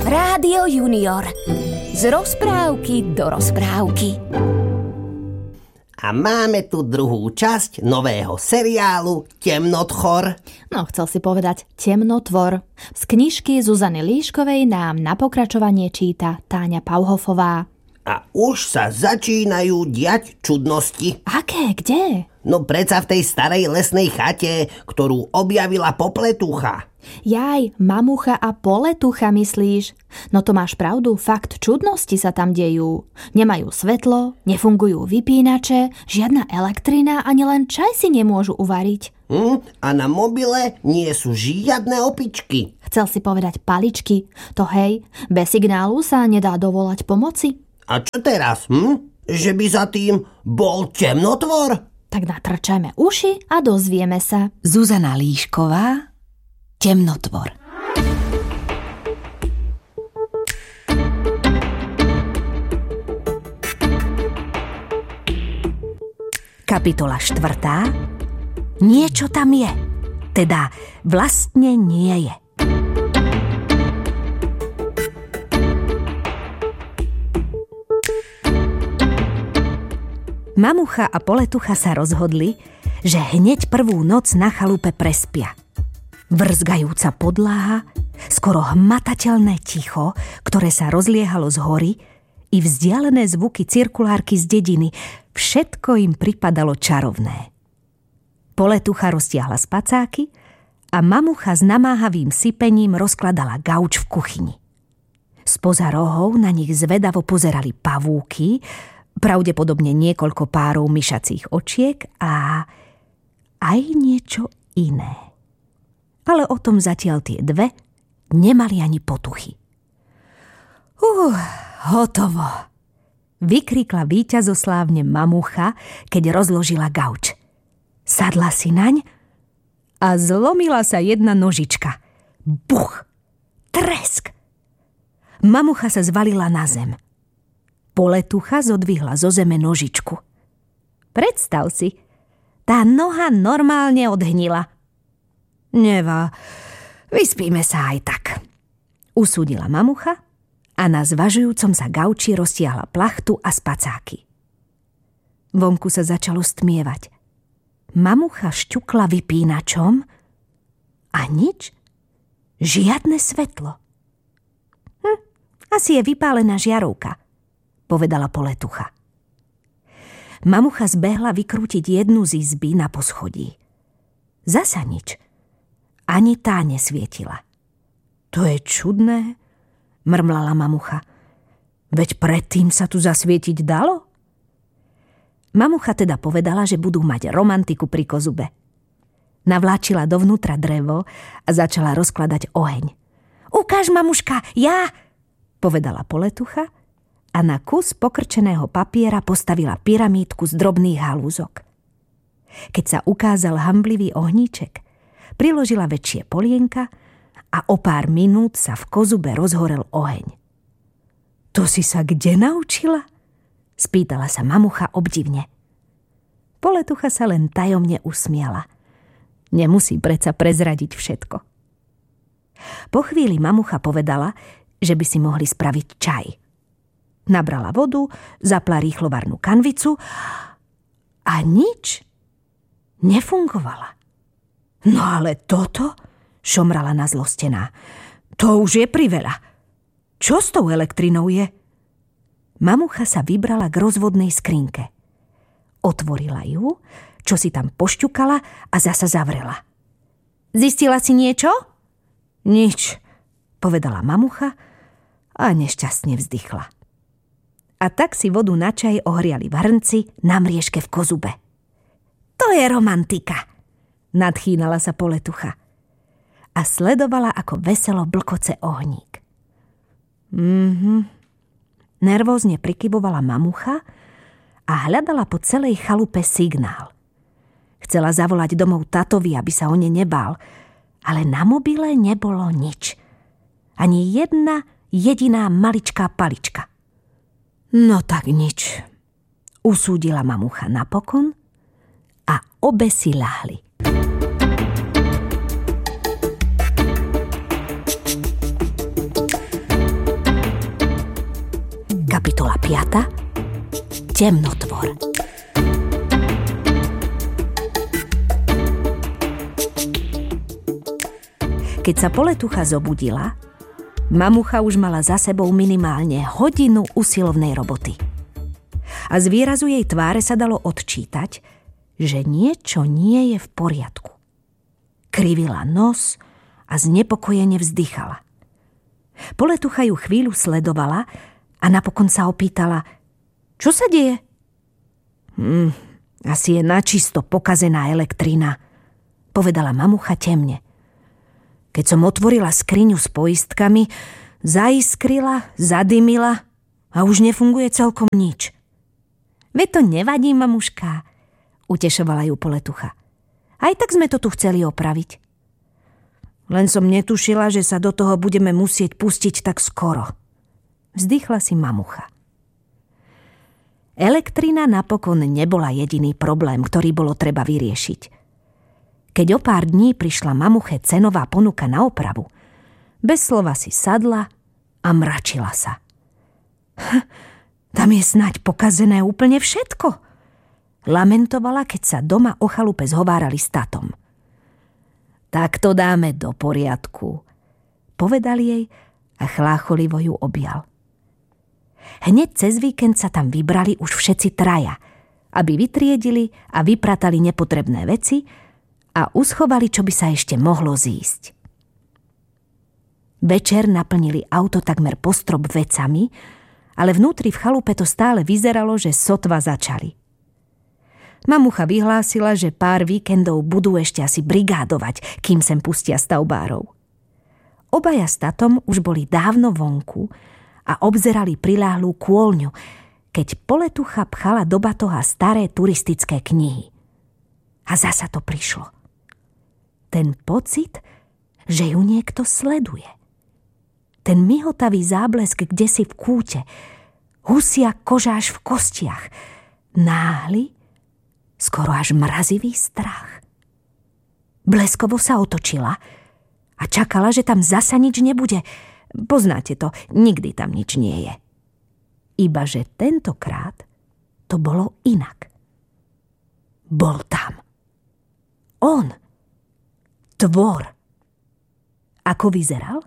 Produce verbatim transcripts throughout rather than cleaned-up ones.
Rádio Junior. Z rozprávky do rozprávky. A máme tu druhú časť nového seriálu Temnotchor. No, chcel si povedať Temnotvor. Z knižky Zuzany Líškovej nám na pokračovanie číta Táňa Pauhofová. A už sa začínajú diať čudnosti. Aké? Kde? No predsa v tej starej lesnej chate, ktorú objavila popletucha. Jaj, mamucha a poletucha myslíš? No to máš pravdu, fakt čudnosti sa tam dejú. Nemajú svetlo, nefungujú vypínače, žiadna elektrina, ani len čaj si nemôžu uvariť. Hm? A na mobile nie sú žiadne opičky. Chcel si povedať paličky. To hej, bez signálu sa nedá dovolať pomoci. A čo teraz? Hm? Že by za tým bol temnotvor? Tak natrčajme uši a dozvieme sa. Zuzana Líšková, Temnotvor. Kapitola štvrtá. Niečo tam je. Teda vlastne nie je. Mamucha a poletucha sa rozhodli, že hneď prvú noc na chalupe prespia. Vrzgajúca podláha, skoro hmatateľné ticho, ktoré sa rozliehalo z hory, i vzdialené zvuky cirkulárky z dediny, všetko im pripadalo čarovné. Poletucha roztiahla spacáky a mamucha s namáhavým sypením rozkladala gauč v kuchyni. Spoza rohov na nich zvedavo pozerali pavúky, pravdepodobne niekoľko párov myšacích očiek a aj niečo iné. Ale o tom zatiaľ tie dve nemali ani potuchy. Uh, hotovo, vykríkla víťazoslávne mamucha, keď rozložila gauč. Sadla si naň a zlomila sa jedna nožička. Buch! Tresk! Mamucha sa zvalila na zem. Poletucha zodvihla zo zeme nožičku. Predstav si, tá noha normálne odhnila. Nevá, vyspíme sa aj tak, usúdila mamucha a na zvažujúcom sa gauči roztiahla plachtu a spacáky. Vonku sa začalo stmievať. Mamucha šťukla vypínačom a nič, žiadne svetlo. Hm, asi je vypálená žiarovka, povedala poletucha. Mamucha zbehla vykrútiť jednu z izby na poschodí. Zasa nič. Ani tá nesvietila. To je čudné, mrmlala mamucha. Veď predtým sa tu zasvietiť dalo? Mamucha teda povedala, že budú mať romantiku pri kozube. Navláčila dovnútra drevo a začala rozkladať oheň. Ukáž, mamuška, ja, povedala poletucha a na kus pokrčeného papiera postavila pyramídku z drobných halúzok. Keď sa ukázal hanblivý ohníček, priložila väčšie polienka a o pár minút sa v kozube rozhorel oheň. To si sa kde naučila? Spýtala sa mamucha obdivne. Poletucha sa len tajomne usmiala. Nemusí predsa prezradiť všetko. Po chvíli mamucha povedala, že by si mohli spraviť čaj. Nabrala vodu, zapla rýchlovarnú kanvicu a nič nefungovala. No ale toto, šomrala nazlostená, to už je priveľa. Čo s tou elektrinou je? Mamucha sa vybrala k rozvodnej skrinke. Otvorila ju, čo si tam pošťukala a zasa zavrela. Zistila si niečo? Nič, povedala mamucha a nešťastne vzdychla. A tak si vodu na čaj ohriali v hrnci na mriežke v kozube. To je romantika, nadchýnala sa poletucha a sledovala, ako veselo blkoce ohník. Mhm. Nervózne prikyvovala mamucha a hľadala po celej chalupe signál. Chcela zavolať domov tatovi, aby sa o ne nebál, ale na mobile nebolo nič. Ani jedna jediná maličká palička. No tak nič, usúdila mamucha napokon a obe si ľahli. Kapitola piata. Temnotvor. Keď sa Poletucha zobudila, mamucha už mala za sebou minimálne hodinu usilovnej roboty. A z výrazu jej tváre sa dalo odčítať, že niečo nie je v poriadku. Krivila nos a znepokojene vzdychala. Poletucha ju chvíľu sledovala a napokon sa opýtala: čo sa deje? Hm, asi je načisto pokazená elektrina, povedala mamucha temne. Keď som otvorila skriňu s poistkami, zaiskrila, zadymila a už nefunguje celkom nič. Veď to nevadí, mamuška, utešovala ju Poletucha. Aj tak sme to tu chceli opraviť. Len som netušila, že sa do toho budeme musieť pustiť tak skoro. Vzdychla si mamucha. Elektrina napokon nebola jediný problém, ktorý bolo treba vyriešiť. Keď o pár dní prišla mamuche cenová ponuka na opravu, bez slova si sadla a mračila sa. Hm, tam je snáď pokazené úplne všetko. Lamentovala, keď sa doma o chalupe zhovárali s tatom. Tak to dáme do poriadku, povedal jej a chlácholivo ju objal. Hneď cez víkend sa tam vybrali už všetci traja, aby vytriedili a vypratali nepotrebné veci a uschovali, čo by sa ešte mohlo zísť. Večer naplnili auto takmer po strop vecami, ale vnútri v chalupe to stále vyzeralo, že sotva začali. Mamucha vyhlásila, že pár víkendov budú ešte asi brigádovať, kým sem pustia stavbárov. Obaja s tatom už boli dávno vonku a obzerali priláhlú kôľňu, keď Poletucha pchala do batoha staré turistické knihy. A zasa to prišlo. Ten pocit, že ju niekto sleduje. Ten mihotavý záblesk kdesi v kúte, husia koža až v kostiach, náhly, skoro až mrazivý strach. Bleskovo sa otočila a čakala, že tam zasa nič nebude. Poznáte to, nikdy tam nič nie je. Ibaže tentokrát to bolo inak. Bol tam. On. Tvor. Ako vyzeral?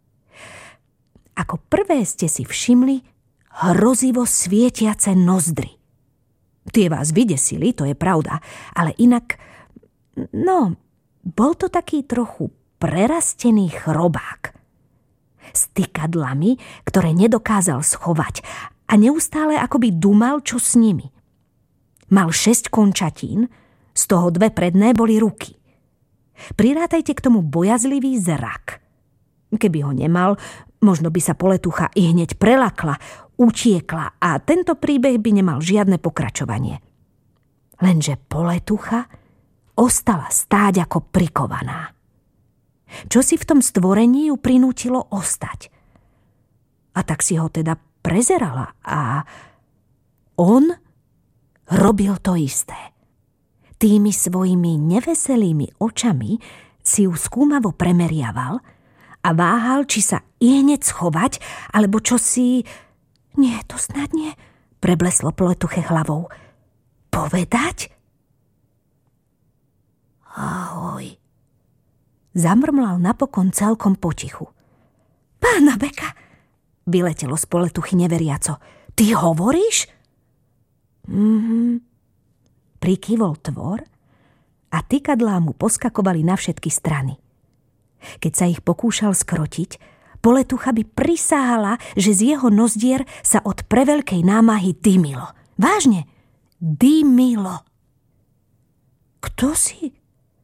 Ako prvé ste si všimli hrozivo svietiace nozdry. Tie vás vydesili, to je pravda, ale inak, no, bol to taký trochu prerastený chrobák. S tykadlami, ktoré nedokázal schovať a neustále akoby dumal, čo s nimi. Mal šesť končatín, z toho dve predné boli ruky. Prirátajte k tomu bojazlivý zrak. Keby ho nemal, možno by sa Poletucha i hneď prelakla, utiekla a tento príbeh by nemal žiadne pokračovanie. Lenže Poletucha ostala stáť ako prikovaná. Čo si v tom stvorení ju prinútilo ostať? A tak si ho teda prezerala a on robil to isté. Tými svojimi neveselými očami si ju skúmavo premeriaval a váhal, či sa i hneď schovať, alebo čo si... Nie, to snad nie, prebleslo Poletuche hlavou. Povedať? Ahoj. Zamrmlal napokon celkom potichu. Pána Beka, vyletelo z Poletuchy neveriaco. Ty hovoríš? Mhm. Prikývol tvor a tykadlá mu poskakovali na všetky strany. Keď sa ich pokúšal skrotiť, Poletucha by prisáhala, že z jeho nozdier sa od preveľkej námahy dymilo. Vážne, dymilo. Kto si?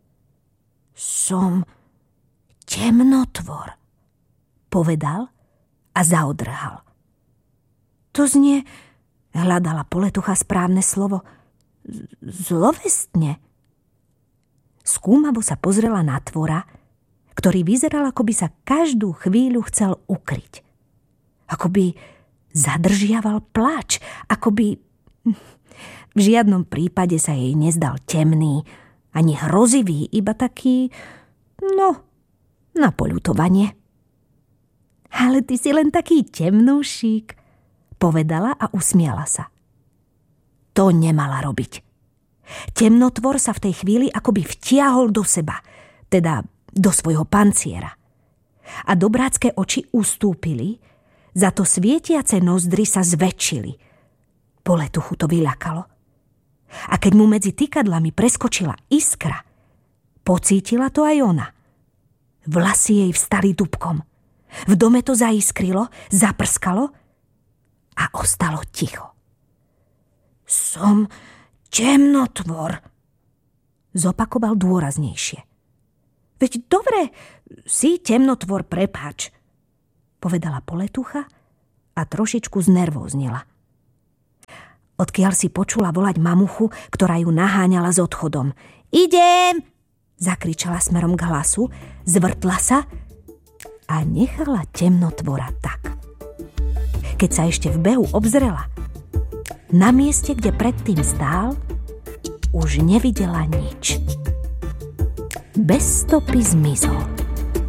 Som temnotvor, povedal a zaodrhal. To znie, hľadala Poletucha správne slovo, zlovestne. Skúmavo sa pozrela na tvora, ktorý vyzeral, ako by sa každú chvíľu chcel ukryť. Ako by zadržiaval pláč, ako by... V žiadnom prípade sa jej nezdal temný, ani hrozivý, iba taký, no, na poľutovanie. Ale ty si len taký temnúšik, povedala a usmiala sa. To nemala robiť. Temnotvor sa v tej chvíli akoby vtiahol do seba, teda do svojho panciera. A dobrácké oči ustúpili, za to svietiace nozdry sa zväčšili. Poletuchu to vyľakalo. A keď mu medzi tykadlami preskočila iskra, pocítila to aj ona. Vlasy jej vstali dúbkom. V dome to zaiskrilo, zaprskalo a ostalo ticho. Som temnotvor, zopakoval dôraznejšie. Veď dobre, si temnotvor, prepáč, povedala Poletucha a trošičku znervóznila. Odkiaľ si počula volať mamuchu, ktorá ju naháňala s odchodom. Idem, zakričala smerom k hlasu, zvrtla sa a nechala temnotvora tak. Keď sa ešte v behu obzrela, na mieste, kde predtým stál, už nevidela nič. Bez stopy zmizol.